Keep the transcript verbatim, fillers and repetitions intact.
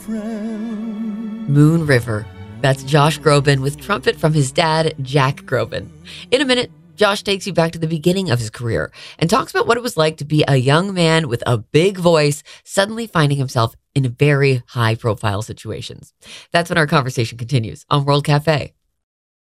friend. Moon River. That's Josh Groban with trumpet from his dad, Jack Groban. In a minute, Josh takes you back to the beginning of his career and talks about what it was like to be a young man with a big voice, suddenly finding himself in very high-profile situations. That's when our conversation continues on World Cafe.